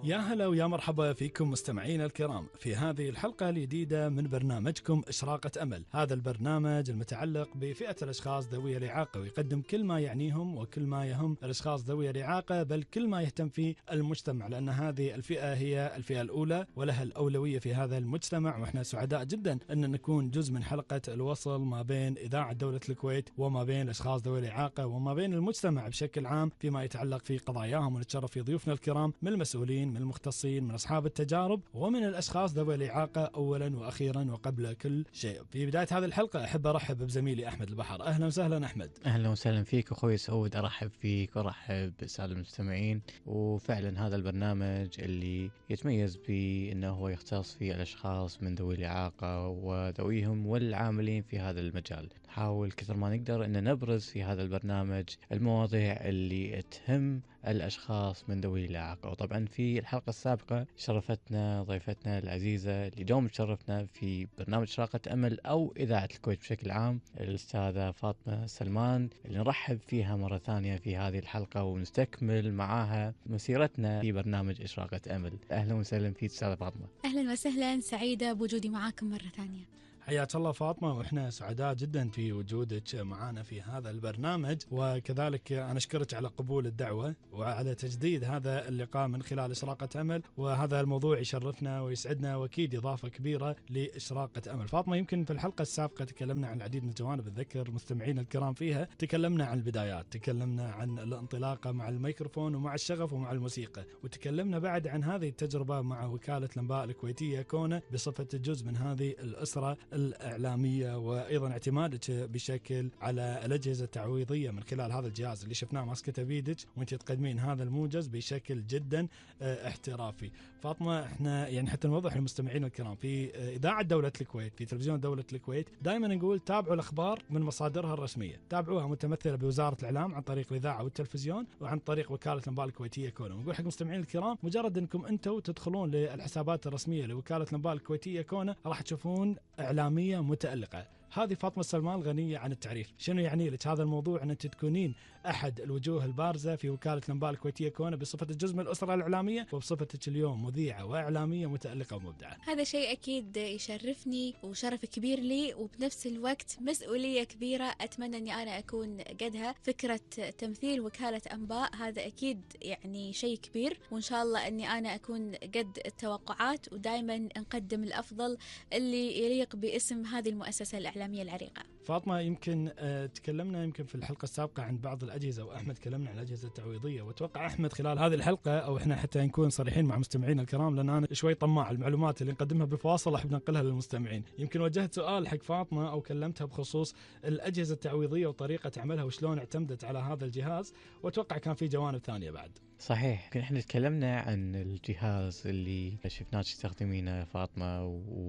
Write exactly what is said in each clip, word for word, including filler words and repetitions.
يا هلا ويا مرحبا فيكم مستمعينا الكرام في هذه الحلقة الجديدة من برنامجكم إشراقة أمل. هذا البرنامج المتعلق بفئة الأشخاص ذوي الإعاقة، ويقدم كل ما يعنيهم وكل ما يهم الأشخاص ذوي الإعاقة، بل كل ما يهتم فيه المجتمع، لأن هذه الفئة هي الفئة الأولى ولها الأولوية في هذا المجتمع. وإحنا سعداء جدا أن نكون جزء من حلقة الوصل ما بين إذاعة دولة الكويت وما بين الأشخاص ذوي الإعاقة وما بين المجتمع بشكل عام فيما يتعلق في قضاياهم. ونتشرف في ضيوفنا الكرام من المسؤولين، من المختصين، من أصحاب التجارب، ومن الأشخاص ذوي الإعاقة أولا وأخيرا وقبل كل شيء. في بداية هذه الحلقة أحب أرحب بزميلي أحمد البحر. أهلا وسهلا أحمد. أهلا وسهلا فيك أخوي سعود، أرحب فيك وأرحب بالسادة المستمعين. وفعلا هذا البرنامج اللي يتميز بأنه هو يختص في الأشخاص من ذوي الإعاقة وذويهم والعاملين في هذا المجال. نحاول كثر ما نقدر أن نبرز في هذا البرنامج المواضيع اللي تهم الأشخاص من ذوي الإعاقة. وطبعا في الحلقة السابقة شرفتنا ضيفتنا العزيزة اللي دوم تشرفنا في برنامج إشراقة أمل أو إذاعة الكويت بشكل عام، الأستاذة فاطمة سلمان، اللي نرحب فيها مرة ثانية في هذه الحلقة ونستكمل معاها مسيرتنا في برنامج إشراقة أمل. أهلا وسهلا فيك أستاذة فاطمة. أهلا وسهلا، سعيدة بوجودي معاكم مرة ثانية. حياك الله فاطمة، وإحنا سعداء جدا في وجودك معنا في هذا البرنامج، وكذلك أنا أشكرك على قبول الدعوة وعلى تجديد هذا اللقاء من خلال إشراقة أمل. وهذا الموضوع يشرفنا ويسعدنا وأكيد إضافة كبيرة لإشراقة أمل. فاطمة، يمكن في الحلقة السابقة تكلمنا عن العديد من الجوانب، أتذكر مستمعينا الكرام فيها تكلمنا عن البدايات، تكلمنا عن الانطلاقة مع الميكروفون ومع الشغف ومع الموسيقى، وتكلمنا بعد عن هذه التجربة مع وكالة الأنباء الكويتية كونه بصفة جزء من هذه الأسرة الإعلامية، وأيضا اعتمادك بشكل على الأجهزة التعويضية من خلال هذا الجهاز اللي شفناه ماسكته بيدك وانت تقدمين هذا الموجز بشكل جدا احترافي. فاطمة، احنا يعني حتى نوضح للمستمعين الكرام في إذاعة دولة الكويت، في تلفزيون دولة الكويت، دائما نقول تابعوا الأخبار من مصادرها الرسمية، تابعوها متمثلة بوزارة الإعلام عن طريق الإذاعة والتلفزيون وعن طريق وكالة الأنباء الكويتية كونه. ونقول حق المستمعين الكرام مجرد أنكم أنتم تدخلون للحسابات الرسمية لوكالة الأنباء الكويتية كونه راح تشوفون إعلامية متألقة. هذه فاطمة سلمان غنية عن التعريف. شنو يعني لك هذا الموضوع أن أنت تكونين أحد الوجوه البارزة في وكالة الأنباء الكويتية كونه بصفة جزء من الأسرة الإعلامية وبصفتك اليوم مذيعة وإعلامية متألقة ومبدعة؟ هذا شيء أكيد يشرفني وشرف كبير لي، وبنفس الوقت مسؤولية كبيرة أتمنى أني أنا أكون قدها. فكرة تمثيل وكالة أنباء هذا أكيد يعني شيء كبير، وإن شاء الله أني أنا أكون قد التوقعات ودائما نقدم الأفضل اللي يليق باسم هذه المؤسسة الإعلامية العريقة. فاطمة، يمكن آه تكلمنا يمكن في الحلقة السابقة عن بعض الأجهزة، وأحمد تكلمنا عن الأجهزة التعويضية، وأتوقع أحمد خلال هذه الحلقة أو إحنا حتى نكون صريحين مع مستمعينا الكرام لأن أنا شوي طماع المعلومات اللي نقدمها بفواصل أحب ننقلها للمستمعين. يمكن وجهت سؤال حق فاطمة أو كلمتها بخصوص الأجهزة التعويضية وطريقة عملها وشلون اعتمدت على هذا الجهاز، وأتوقع كان في جوانب ثانية بعد. صحيح، احنا تكلمنا عن الجهاز اللي شفناك تستخدمينه فاطمة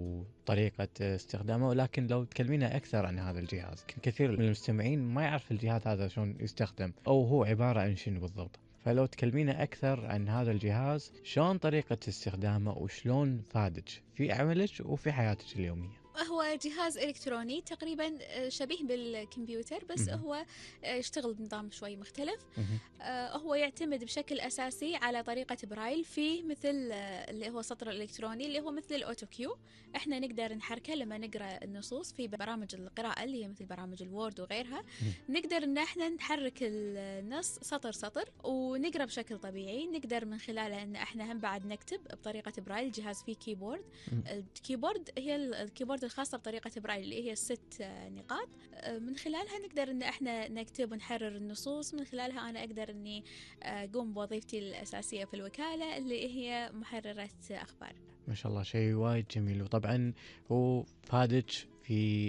وطريقة استخدامه، ولكن لو تكلمينا أكثر عن هذا الجهاز، كثير من المستمعين ما يعرف الجهاز هذا شلون يستخدم أو هو عبارة عن شنو بالضبط. فلو تكلمينا أكثر عن هذا الجهاز، شلون طريقة استخدامه وشلون فادك في عملك وفي حياتك اليومية. هو جهاز إلكتروني تقريبا شبيه بالكمبيوتر، بس م- هو يشتغل بنظام شوي مختلف. م- هو يعتمد بشكل أساسي على طريقة برايل، فيه مثل اللي هو سطر الإلكتروني اللي هو مثل الأوتو كيو، احنا نقدر نحركه لما نقرأ النصوص في برامج القراءة اللي هي مثل برامج الوورد وغيرها. م- نقدر ان احنا نحرك النص سطر سطر ونقرأ بشكل طبيعي. نقدر من خلاله ان احنا هم بعد نكتب بطريقة برايل. الجهاز فيه كيبورد، م- الكيبورد هي الكيبورد الخاصة بطريقة برايل اللي هي الست نقاط، من خلالها نقدر ان احنا نكتب ونحرر النصوص. من خلالها انا اقدر اني اقوم بوظيفتي الاساسية في الوكالة اللي هي محررة اخبار. ما شاء الله، شيء وايد جميل. وطبعا هو فادك في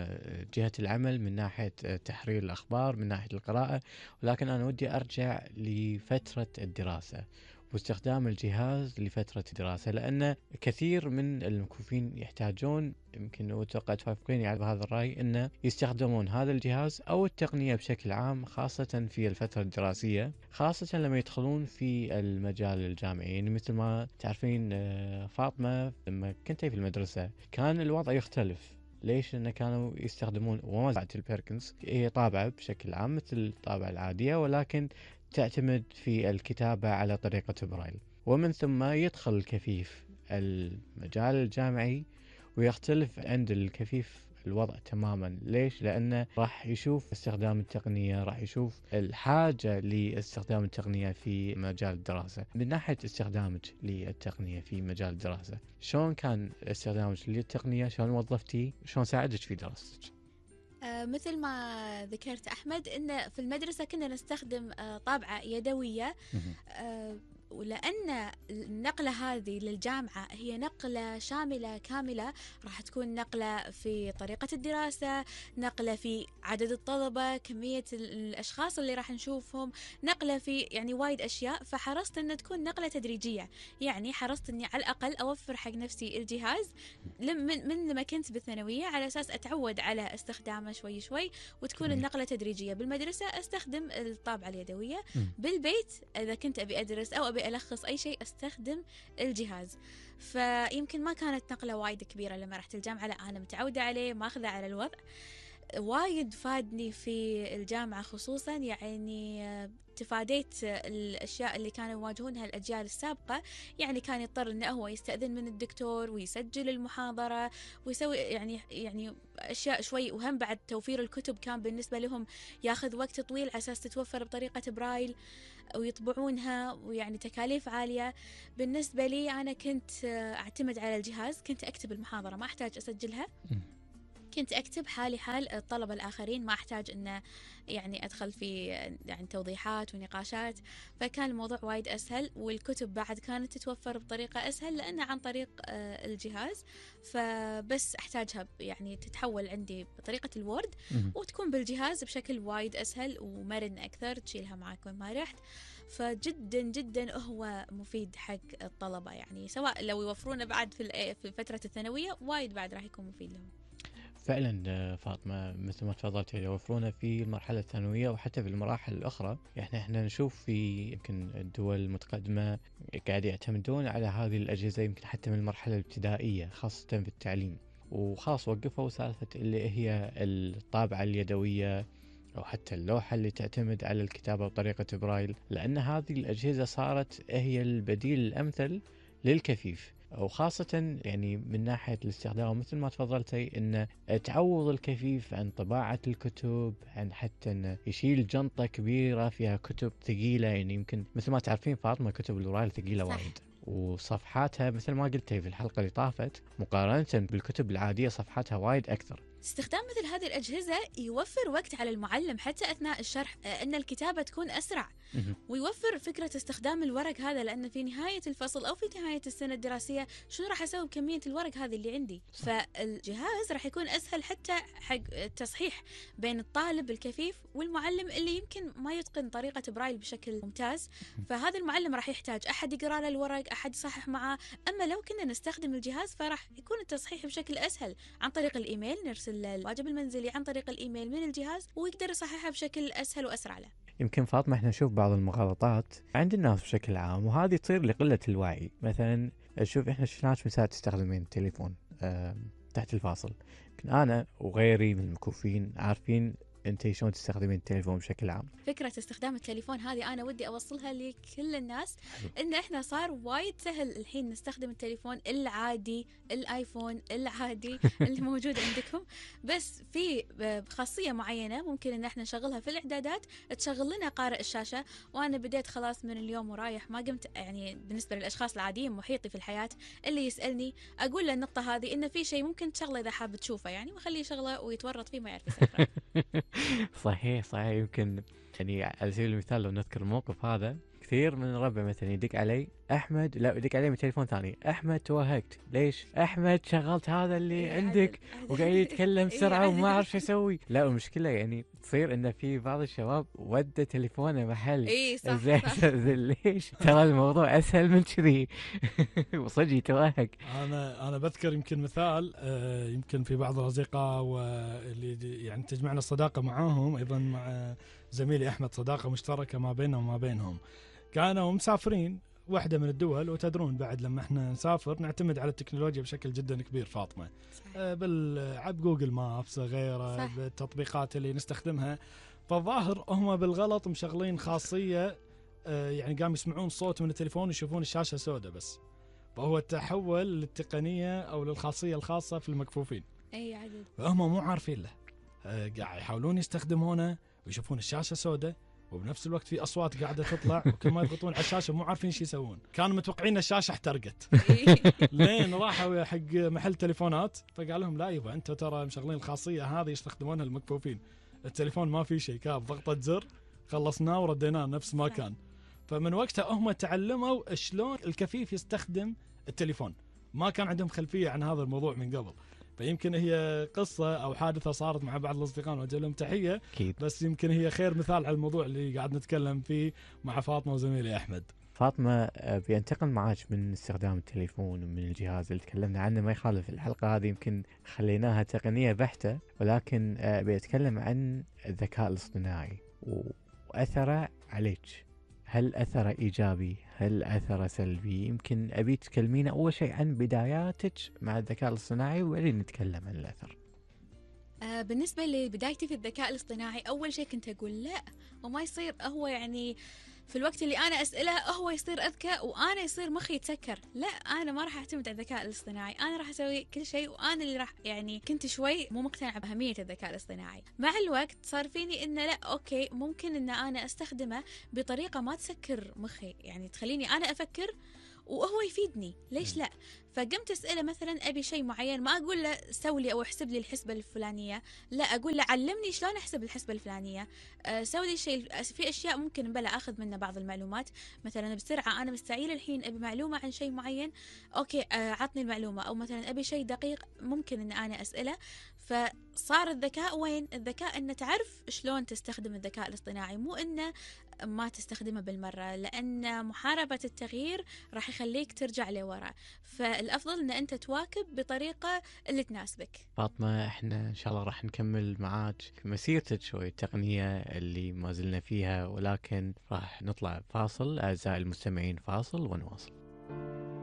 جهة العمل من ناحية تحرير الأخبار، من ناحية القراءة، ولكن أنا ودي أرجع لفترة الدراسة واستخدام الجهاز لفترة الدراسة، لأن كثير من المكفوفين يحتاجون، يمكن أتوقع توافقيني على هذا الرأي، أن يستخدمون هذا الجهاز أو التقنية بشكل عام خاصة في الفترة الدراسية، خاصة لما يدخلون في المجال الجامعي. يعني مثل ما تعرفين فاطمة، لما كنتي في المدرسة كان الوضع يختلف. ليش؟ لأن كانوا يستخدمون ومزعة البيركنز، هي طابعة بشكل عام مثل الطابعة العادية، ولكن تعتمد في الكتابة على طريقة برايل، ومن ثم يدخل الكفيف المجال الجامعي ويختلف عند الكفيف الوضع تماما. ليش؟ لأنه راح يشوف استخدام التقنية، راح يشوف الحاجة لاستخدام التقنية في مجال الدراسة. من ناحية استخدامك للتقنية في مجال الدراسة، شلون كان استخدامك للتقنية؟ شلون وظفتي؟ شلون ساعدك في دراستك؟ آه مثل ما ذكرت أحمد، إن في المدرسة كنا نستخدم آه طابعة يدوية، آه ولأن النقلة هذه للجامعة هي نقلة شاملة كاملة، راح تكون نقلة في طريقة الدراسة، نقلة في عدد الطلبة، كمية الأشخاص اللي راح نشوفهم، نقلة في يعني وايد أشياء. فحرصت أن تكون نقلة تدريجية، يعني حرصت أني على الأقل أوفر حق نفسي الجهاز من, من لما كنت بالثانوية، على أساس أتعود على استخدامه شوي شوي وتكون النقلة تدريجية. بالمدرسة أستخدم الطابعة اليدوية، بالبيت إذا كنت أبي أدرس أو أبي ألخص أي شيء أستخدم الجهاز. فيمكن ما كانت نقلة وايد كبيرة لما رحت الجامعة، لا أنا متعودة عليه، ماخذة على الوضع. وايد فادني في الجامعة خصوصا، يعني تفاديت الأشياء اللي كانوا يواجهونها الأجيال السابقة. يعني كان يضطر إنه هو يستأذن من الدكتور ويسجل المحاضرة ويسوي يعني يعني أشياء شوي، وهم بعد توفير الكتب كان بالنسبة لهم ياخذ وقت طويل على أساس تتوفر بطريقة برايل ويطبعونها، ويعني تكاليف عالية. بالنسبة لي أنا كنت أعتمد على الجهاز، كنت أكتب المحاضرة ما أحتاج أسجلها، كنت أكتب حالي حال الطلبة الآخرين، ما أحتاج أن يعني أدخل في يعني توضيحات ونقاشات. فكان الموضوع وايد أسهل، والكتب بعد كانت تتوفر بطريقة أسهل لأنها عن طريق الجهاز. فبس أحتاجها يعني تتحول عندي بطريقة الوورد وتكون بالجهاز بشكل وايد أسهل ومرن أكثر، تشيلها معك وين ما رحت. فجدا جدا هو مفيد حق الطلبة، يعني سواء لو يوفرونه بعد في في فترة الثانوية وايد بعد راح يكون مفيد لهم. فعلا فاطمة، مثل ما تفضلت يوفرونه في المرحلة الثانوية وحتى في المراحل الأخرى. يعني احنا نشوف في يمكن الدول المتقدمة قاعد يعتمدون على هذه الأجهزة يمكن حتى من المرحلة الابتدائية، خاصة في التعليم. وخاص وقفوا سالفة اللي هي الطابعة اليدوية أو حتى اللوحة اللي تعتمد على الكتابة بطريقة برايل، لأن هذه الأجهزة صارت هي البديل الأمثل للكفيف، وخاصة يعني من ناحية الاستخدام مثل ما تفضلتي إن تعوض الكفيف عن طباعة الكتب، عن حتى إنه يشيل جنطة كبيرة فيها كتب ثقيلة. يعني يمكن مثل ما تعرفين فاطمة كتب البرايل ثقيلة وايد، وصفحاتها مثل ما قلتي في الحلقة اللي طافت مقارنة بالكتب العادية صفحاتها وايد أكثر. استخدام مثل هذه الأجهزة يوفر وقت على المعلم حتى أثناء الشرح، أن الكتابة تكون أسرع، ويوفر فكرة استخدام الورق هذا، لأن في نهاية الفصل أو في نهاية السنة الدراسية شنو راح أسوي بكمية الورق هذه اللي عندي؟ صح. فالجهاز راح يكون أسهل حتى حق التصحيح بين الطالب الكفيف والمعلم اللي يمكن ما يتقن طريقة برايل بشكل ممتاز. فهذا المعلم راح يحتاج أحد يقرأ له الورق، أحد يصحح معاه. أما لو كنا نستخدم الجهاز فراح يكون التصحيح بشكل أسهل عن طريق الإيميل، نرسل الواجب المنزلي عن طريق الإيميل من الجهاز ويقدر يصححها بشكل أسهل وأسرع له. يمكن فاطمة احنا نشوف بعض المغالطات عند الناس بشكل عام، وهذه تصير لقلة الوعي. مثلا شوف احنا شفناك مثلا تستخدمين التليفون اه تحت الفاصل، يمكن انا وغيري من المكوفين عارفين انت شلون تستخدمين التليفون بشكل عام. فكرة استخدام التليفون هذه انا ودي اوصلها لكل الناس، ان احنا صار وايد سهل الحين نستخدم التليفون العادي، الايفون العادي اللي موجود عندكم، بس في خاصية معينة ممكن ان احنا نشغلها في الاعدادات تشغل لنا قارئ الشاشة. وانا بديت خلاص من اليوم ورايح ما قمت يعني بالنسبة للاشخاص العاديين محيطي في الحياة اللي يسألني اقول له النقطة هذه ان في شيء ممكن تشغله اذا حاب تشوفه يعني، وخليه يشغله ويتورط فيه ما يعرف يسافر. صحيح صحيح. يمكن يعني على سبيل المثال لو نذكر الموقف هذا، كثير من الربع مثلا يدق علي أحمد، لا يدق علي من تليفون ثاني، أحمد توهقت ليش؟ أحمد شغلت هذا اللي إيه عندك وقاعد يتكلم بسرعة إيه وما أعرف أسوي. لا المشكلة يعني تصير إن في بعض الشباب ودى تليفونه محل إيه صح, زي صح. ليش؟ ترى الموضوع أسهل من كذي. وصدق يتوهق. أنا أنا بذكر يمكن مثال آه يمكن في بعض الأصدقاء واللي يعني تجمعنا الصداقة معاهم، أيضا مع زميلي أحمد صداقة مشتركة ما بيننا وما بينهم. كانوا مسافرين واحدة من الدول، وتدرون بعد لما احنا نسافر نعتمد على التكنولوجيا بشكل جدا كبير فاطمة، آه بالعب جوجل مابس غيره، بالتطبيقات اللي نستخدمها. فالظاهر هم بالغلط مشغلين خاصيه آه، يعني قام يسمعون صوت من التليفون يشوفون الشاشه سوداء بس. فهو تحول للتقنيه او للخاصيه الخاصه في المكفوفين. اي عدل. فهم مو عارفين له، آه، قاعد يحاولون يستخدمونه ويشوفون الشاشه سوداء، وبنفس الوقت في اصوات قاعده تطلع، وكل ما يضغطون على الشاشه مو عارفين ايش يسوون. كانوا متوقعين الشاشه احترقت. لين راحوا حق محل تليفونات فقال لهم لا يبا انتوا ترى مشغلين الخاصيه هذه يستخدمونها المكفوفين، التليفون ما في شيء، كاب ضغطه زر خلصناه ورديناه نفس ما كان. فمن وقتها هم تعلموا شلون الكفيف يستخدم التليفون، ما كان عندهم خلفيه عن هذا الموضوع من قبل. فيمكن هي قصة أو حادثة صارت مع بعض الأصدقاء نوجه لهم تحية أكيد. بس يمكن هي خير مثال على الموضوع اللي قاعد نتكلم فيه مع فاطمة وزميلي أحمد. فاطمة بينتقل معاك من استخدام التليفون ومن الجهاز اللي تكلمنا عنه، ما يخالف الحلقة هذه يمكن خليناها تقنية بحتة، ولكن بيتكلم عن الذكاء الاصطناعي وأثره عليك. هل أثره إيجابي؟ هل أثره سلبي؟ يمكن أبي تكلمينا أول شيء عن بداياتك مع الذكاء الاصطناعي وبعدين نتكلم عن الأثر. آه بالنسبة لبدايتي في الذكاء الاصطناعي أول شيء كنت أقول لا وما يصير، هو يعني في الوقت اللي أنا أسأله هو يصير أذكى وأنا يصير مخي يتسكر. لا أنا ما راح أعتمد على الذكاء الاصطناعي، أنا راح أسوي كل شيء وأنا اللي راح يعني. كنت شوي مو مقتنعة بأهمية الذكاء الاصطناعي. مع الوقت صار فيني إنه لا أوكي ممكن إن أنا أستخدمه بطريقة ما تسكر مخي، يعني تخليني أنا أفكر وهو يفيدني، ليش لا؟ فقمت أسأله مثلا أبي شيء معين، ما أقول له سوي لي أو احسب لي الحسبة الفلانية، لا أقول له علمني شلون أحسب الحسبة الفلانية، أه سوي لي شيء. في أشياء ممكن بلا أخذ منه بعض المعلومات، مثلا بسرعة أنا مستعجلة الحين أبي معلومة عن شيء معين، أوكي أه عطني المعلومة. أو مثلا أبي شيء دقيق ممكن إن أنا أسأله. فصار الذكاء وين؟ الذكاء إنه تعرف شلون تستخدم الذكاء الاصطناعي، مو إنه ما تستخدمه بالمرة، لأن محاربة التغيير راح يخليك ترجع لورا. فالأفضل أن أنت تواكب بطريقة اللي تناسبك. فاطمة احنا إن شاء الله راح نكمل معاك في مسيرتك شوي التقنية اللي ما زلنا فيها، ولكن راح نطلع فاصل أعزائي المستمعين، فاصل ونواصل.